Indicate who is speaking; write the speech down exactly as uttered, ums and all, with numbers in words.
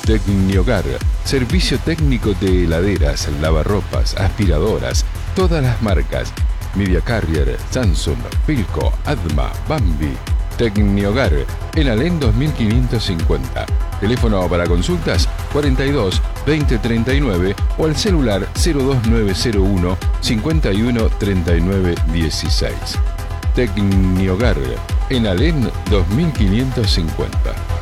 Speaker 1: Tecniogar, servicio técnico de heladeras, lavarropas, aspiradoras, todas las marcas. Media Carrier, Samsung, Philco, Adma, Bambi. Tecniogar, en Alén dos mil quinientos cincuenta. Teléfono para consultas cuarenta y dos, veinte treinta y nueve o al celular cero dos nueve cero uno, cincuenta y uno, treinta y nueve dieciséis. Tecniogar, en Alén dos mil quinientos cincuenta.